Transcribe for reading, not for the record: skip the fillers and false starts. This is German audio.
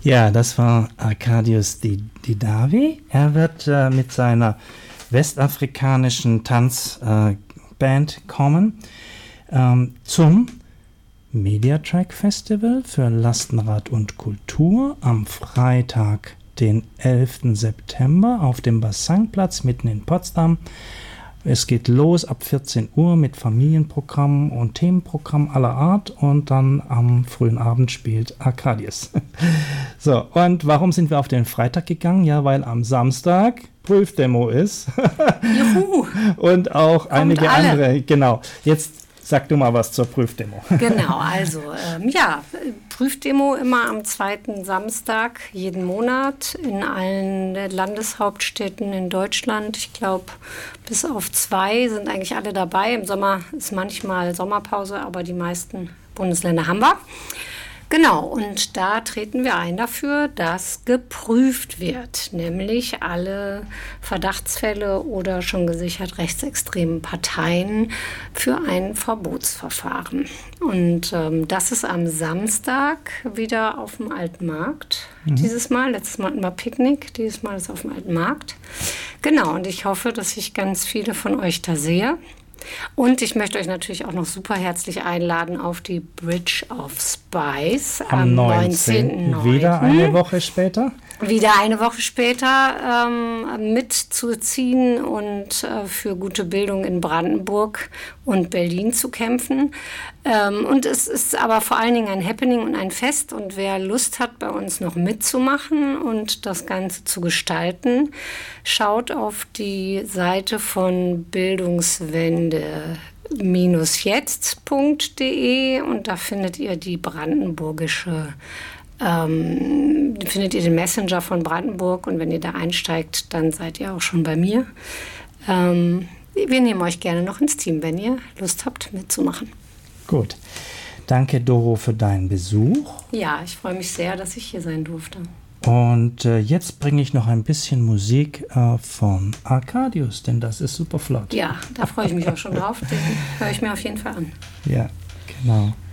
Ja, das war Arkadiusz Didavi. Er wird mit seiner westafrikanischen Tanzband kommen zum Mediatrack Festival für Lastenrad und Kultur am Freitag, den 11. September auf dem Bassangplatz mitten in Potsdam. Es geht los ab 14 Uhr mit Familienprogrammen und Themenprogramm aller Art und dann am frühen Abend spielt Arkadiusz. So, und warum sind wir auf den Freitag gegangen? Ja, weil am Samstag Prüfdemo ist. Juhu! Und auch Kommt einige alle. andere. Genau. Jetzt sag du mal was zur Prüfdemo. Genau, also Prüfdemo immer am zweiten Samstag jeden Monat in allen Landeshauptstädten in Deutschland. Ich glaube, bis auf 2 sind eigentlich alle dabei. Im Sommer ist manchmal Sommerpause, aber die meisten Bundesländer haben wir. Genau, und da treten wir ein dafür, dass geprüft wird, nämlich alle Verdachtsfälle oder schon gesichert rechtsextremen Parteien für ein Verbotsverfahren. Und das ist am Samstag wieder auf dem Alten Markt. Dieses Mal, letztes Mal hatten wir Picknick, dieses Mal ist es auf dem Alten Markt. Genau, und ich hoffe, dass ich ganz viele von euch da sehe. Und ich möchte euch natürlich auch noch super herzlich einladen auf die Bridge of Spice Am 19. Wieder eine Woche später. Wieder eine Woche später mitzuziehen und für gute Bildung in Brandenburg und Berlin zu kämpfen. Und es ist aber vor allen Dingen ein Happening und ein Fest. Und wer Lust hat, bei uns noch mitzumachen und das Ganze zu gestalten, schaut auf die Seite von bildungswende-jetzt.de und da findet ihr die brandenburgische findet ihr den Messenger von Brandenburg und wenn ihr da einsteigt, dann seid ihr auch schon bei mir. Wir nehmen euch gerne noch ins Team, wenn ihr Lust habt, mitzumachen. Gut. Danke, Doro, für deinen Besuch. Ja, ich freue mich sehr, dass ich hier sein durfte. Und jetzt bringe ich noch ein bisschen Musik von Arkadiusz, denn das ist super flott. Ja, da freue ich mich auch schon drauf. Den höre ich mir auf jeden Fall an. Ja, genau.